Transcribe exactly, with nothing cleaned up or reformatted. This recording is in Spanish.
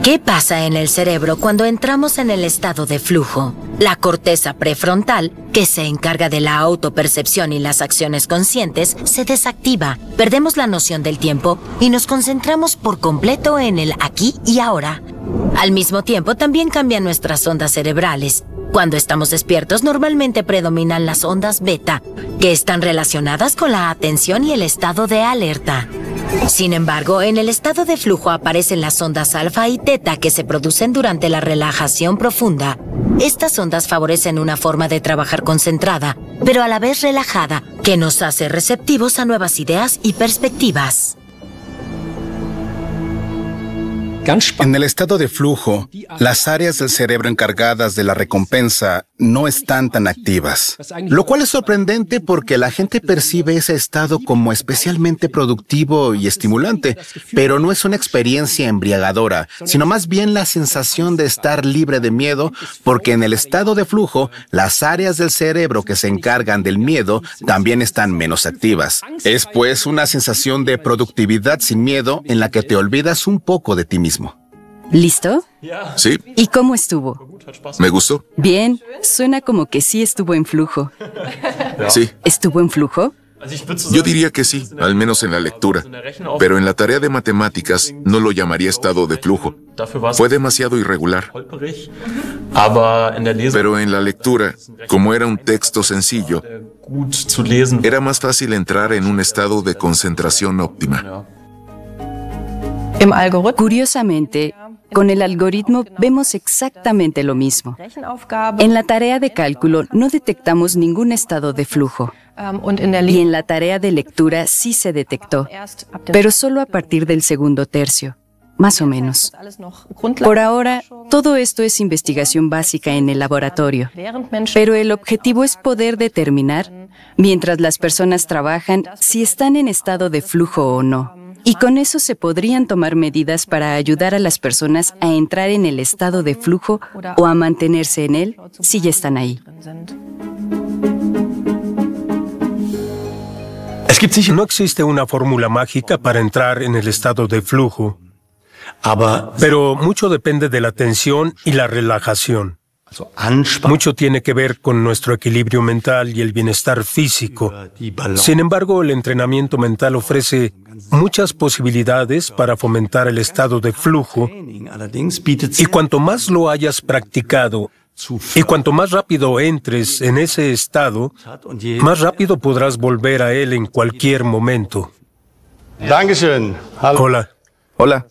¿Qué pasa en el cerebro cuando entramos en el estado de flujo? La corteza prefrontal, que se encarga de la autopercepción y las acciones conscientes, se desactiva. Perdemos la noción del tiempo y nos concentramos por completo en el aquí y ahora. Al mismo tiempo, también cambian nuestras ondas cerebrales. Cuando estamos despiertos, normalmente predominan las ondas beta, que están relacionadas con la atención y el estado de alerta. Sin embargo, en el estado de flujo aparecen las ondas alfa y teta que se producen durante la relajación profunda. Estas ondas favorecen una forma de trabajar concentrada, pero a la vez relajada, que nos hace receptivos a nuevas ideas y perspectivas. En el estado de flujo, las áreas del cerebro encargadas de la recompensa no están tan activas, lo cual es sorprendente porque la gente percibe ese estado como especialmente productivo y estimulante, pero no es una experiencia embriagadora, sino más bien la sensación de estar libre de miedo, porque en el estado de flujo, las áreas del cerebro que se encargan del miedo también están menos activas. Es pues una sensación de productividad sin miedo en la que te olvidas un poco de ti mismo. ¿Listo? Sí, ¿Y cómo estuvo? me gustó. Bien, suena como que sí estuvo en flujo. Sí, ¿Estuvo en flujo? yo diría que sí, al menos en la lectura. Pero en la tarea de matemáticas no lo llamaría estado de flujo. Fue demasiado irregular. Pero en la lectura, como era un texto sencillo, era más fácil entrar en un estado de concentración óptima. Curiosamente, con el algoritmo vemos exactamente lo mismo. En la tarea de cálculo no detectamos ningún estado de flujo. Y en la tarea de lectura sí se detectó, pero solo a partir del segundo tercio, más o menos. Por ahora, todo esto es investigación básica en el laboratorio, pero el objetivo es poder determinar, mientras las personas trabajan, si están en estado de flujo o no. Y con eso se podrían tomar medidas para ayudar a las personas a entrar en el estado de flujo o a mantenerse en él si ya están ahí. No existe una fórmula mágica para entrar en el estado de flujo, pero mucho depende de la tensión y la relajación. Mucho tiene que ver con nuestro equilibrio mental y el bienestar físico. Sin embargo, el entrenamiento mental ofrece muchas posibilidades para fomentar el estado de flujo, y cuanto más lo hayas practicado y cuanto más rápido entres en ese estado, más rápido podrás volver a él en cualquier momento. Hola. Hola.